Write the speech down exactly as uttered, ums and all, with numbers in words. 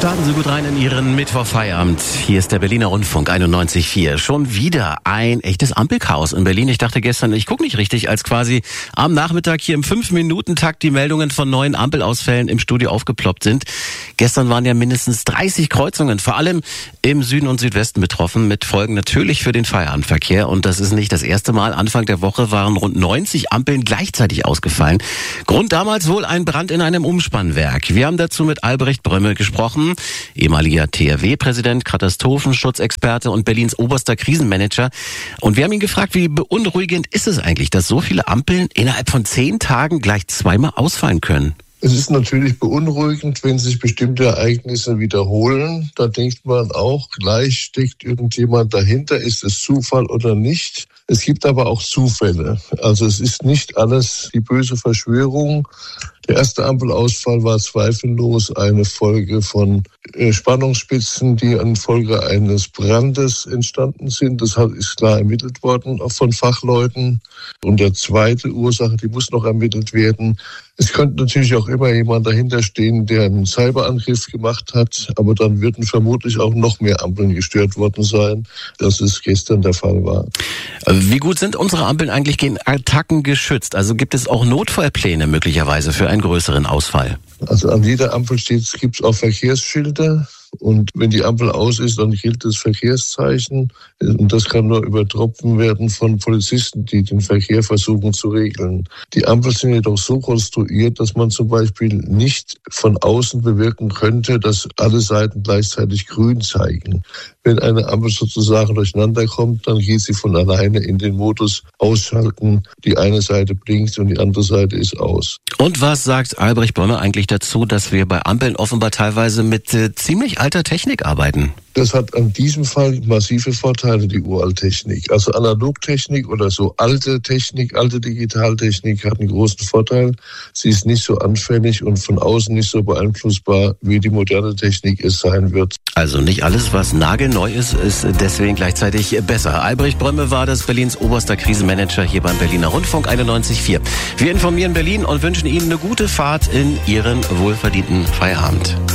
Starten Sie gut rein in Ihren Mittwochfeierabend. Hier ist der Berliner Rundfunk einundneunzig Komma vier. Schon wieder ein echtes Ampelchaos in Berlin. Ich dachte gestern, ich gucke nicht richtig, als quasi am Nachmittag hier im fünf-Minuten-Takt die Meldungen von neuen Ampelausfällen im Studio aufgeploppt sind. Gestern waren ja mindestens dreißig Kreuzungen, vor allem im Süden und Südwesten betroffen, mit Folgen natürlich für den Feierabendverkehr. Und das ist nicht das erste Mal. Anfang der Woche waren rund neunzig Ampeln gleichzeitig ausgefallen. Grund damals wohl ein Brand in einem Umspannwerk. Wir haben dazu mit Albrecht Brömme gesprochen, ehemaliger T R W-Präsident, Katastrophenschutzexperte und Berlins oberster Krisenmanager. Und wir haben ihn gefragt, wie beunruhigend ist es eigentlich, dass so viele Ampeln innerhalb von zehn Tagen gleich zweimal ausfallen können? Es ist natürlich beunruhigend, wenn sich bestimmte Ereignisse wiederholen. Da denkt man auch, gleich steckt irgendjemand dahinter. Ist es Zufall oder nicht? Es gibt aber auch Zufälle. Also es ist nicht alles die böse Verschwörung. Der erste Ampelausfall war zweifellos eine Folge von Spannungsspitzen, die an Folge eines Brandes entstanden sind. Das ist klar ermittelt worden, auch von Fachleuten. Und der zweite Ursache, die muss noch ermittelt werden. Es könnte natürlich auch immer jemand dahinter stehen, der einen Cyberangriff gemacht hat. Aber dann würden vermutlich auch noch mehr Ampeln gestört worden sein, als es gestern der Fall war. Wie gut sind unsere Ampeln eigentlich gegen Attacken geschützt? Also gibt es auch Notfallpläne möglicherweise für einen größeren Ausfall? Also an jeder Ampel gibt es auch Verkehrsschilder. Und wenn die Ampel aus ist, dann gilt das Verkehrszeichen. Und das kann nur übertroffen werden von Polizisten, die den Verkehr versuchen zu regeln. Die Ampeln sind jedoch so konstruiert, dass man zum Beispiel nicht von außen bewirken könnte, dass alle Seiten gleichzeitig grün zeigen. Wenn eine Ampel sozusagen durcheinander kommt, dann geht sie von alleine in den Modus ausschalten. Die eine Seite blinkt und die andere Seite ist aus. Und was sagt Albrecht Brömme eigentlich dazu, dass wir bei Ampeln offenbar teilweise mit äh, ziemlich alter Technik arbeiten? Das hat an diesem Fall massive Vorteile, die Uralttechnik. Also Analogtechnik oder so alte Technik, alte Digitaltechnik hat einen großen Vorteil. Sie ist nicht so anfällig und von außen nicht so beeinflussbar, wie die moderne Technik es sein wird. Also nicht alles, was nagelneu ist, ist deswegen gleichzeitig besser. Albrecht Brömme war das Berlins oberster Krisenmanager hier beim Berliner Rundfunk einundneunzig Komma vier. Wir informieren Berlin und wünschen Ihnen eine gute Fahrt in Ihren wohlverdienten Feierabend.